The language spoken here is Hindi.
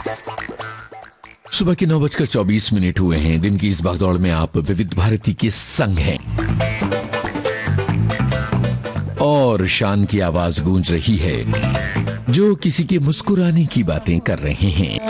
सुबह के 9:24 हुए हैं। दिन की इस भागदौड़ में आप विविध भारती के संग हैं और शान की आवाज गूंज रही है जो किसी के मुस्कुराने की बातें कर रहे हैं।